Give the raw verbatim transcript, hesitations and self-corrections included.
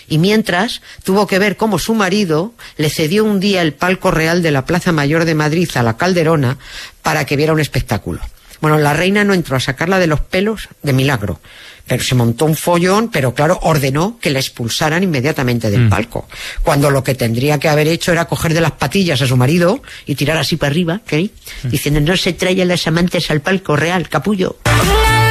Y mientras, tuvo que ver cómo su marido le cedió un día el palco real de la Plaza Mayor de Madrid a la Calderona para que viera un espectáculo. Bueno, la reina no entró a sacarla de los pelos de milagro, pero se montó un follón, pero claro, ordenó que la expulsaran inmediatamente del mm. palco, cuando lo que tendría que haber hecho era coger de las patillas a su marido y tirar así para arriba, ¿okay? mm. diciendo, no se traigan las amantes al palco real, capullo.